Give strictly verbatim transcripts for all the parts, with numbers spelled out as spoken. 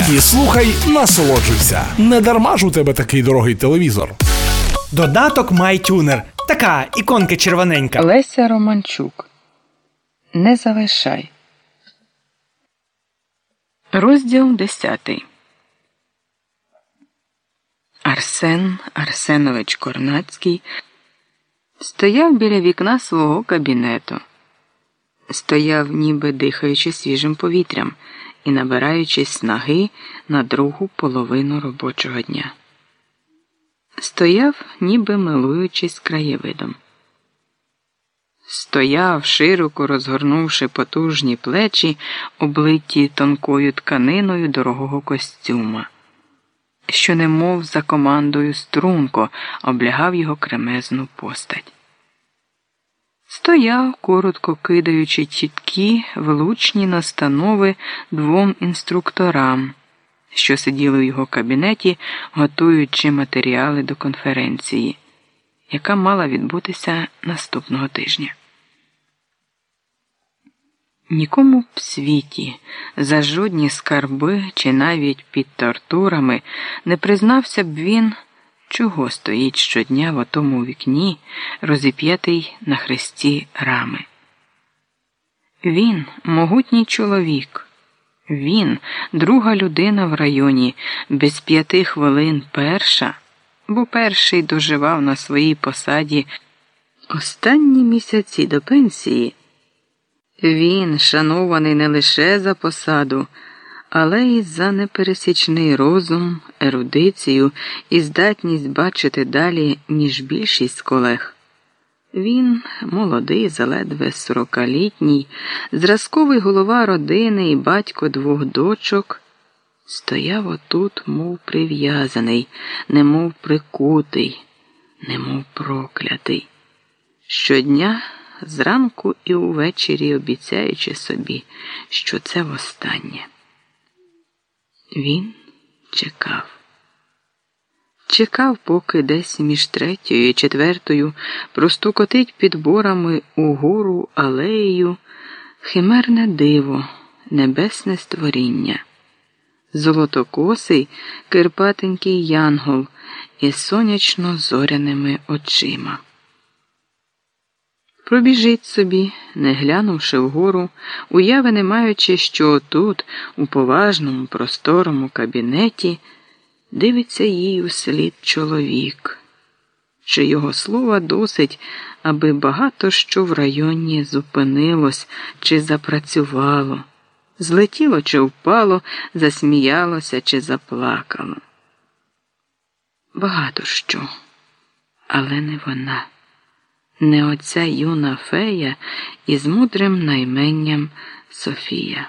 І слухай, насолоджуйся. Не дарма ж у тебе такий дорогий телевізор. Додаток MyTuner. Така іконка червоненька. Леся Романчук. Не залишай. Розділ десятий. Арсен Арсенович Корнацький стояв біля вікна свого кабінету. Стояв, ніби дихаючи свіжим повітрям і набираючись снаги на другу половину робочого дня. Стояв, ніби милуючись краєвидом. Стояв, широко розгорнувши потужні плечі, облиті тонкою тканиною дорогого костюма, що немов за командою струнко облягав його кремезну постать. Стояв, коротко кидаючи чіткі, влучні настанови двом інструкторам, що сиділи в його кабінеті, готуючи матеріали до конференції, яка мала відбутися наступного тижня. Нікому в світі за жодні скарби чи навіть під тортурами не признався б він, чого стоїть щодня в отому вікні, розіп'ятий на хресті рами. Він – могутній чоловік. Він – друга людина в районі, без п'яти хвилин перша, бо перший доживав на своїй посаді останні місяці до пенсії. Він, шанований не лише за посаду, але й за непересічний розум, ерудицію і здатність бачити далі, ніж більшість колег. Він, молодий, заледве сорокалітній, зразковий голова родини і батько двох дочок, стояв отут, мов прив'язаний, немов прикутий, немов проклятий. Щодня, зранку і увечері обіцяючи собі, що це востаннє. Він чекав. Чекав, поки десь між третьою і четвертою простукотить підборами угору алеєю химерне диво, небесне створіння, золотокосий кирпатенький янгол із сонячно-зоряними очима. Пробіжить собі, не глянувши вгору, уяви не маючи, що тут, у поважному, просторому кабінеті, дивиться їй услід чоловік, чи його слова досить, аби багато що в районі зупинилось чи запрацювало, злетіло чи впало, засміялося чи заплакало. Багато що, але не вона. Не оця юна фея із мудрим найменням Софія.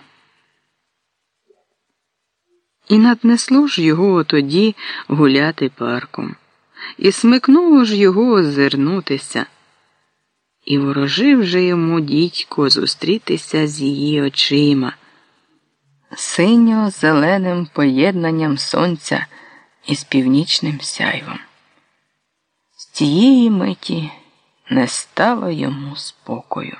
І наднесло ж його тоді гуляти парком, і смикнуло ж його озирнутися, і ворожив же йому дідько зустрітися з її очима, синьо-зеленим поєднанням сонця із північним сяйвом. З тієї миті не стало йому спокою.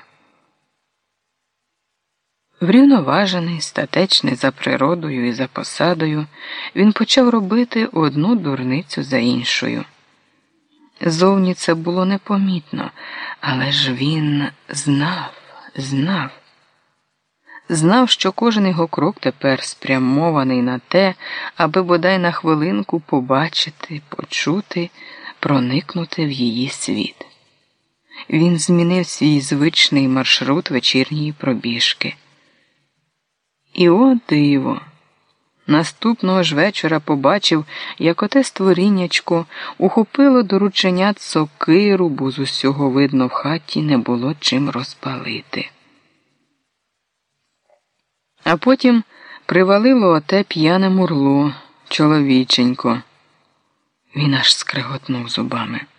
Врівноважений, статечний за природою і за посадою, він почав робити одну дурницю за іншою. Зовні це було непомітно, але ж він знав, знав. Знав, що кожен його крок тепер спрямований на те, аби бодай на хвилинку побачити, почути, проникнути в її світ. Він змінив свій звичний маршрут вечірньої пробіжки. І о диво! Наступного ж вечора побачив, як оте створіннячко ухопило до рученят сокиру, бо з усього видно в хаті не було чим розпалити. А потім привалило оте п'яне мурло, чоловіченько. Він аж скреготнув зубами.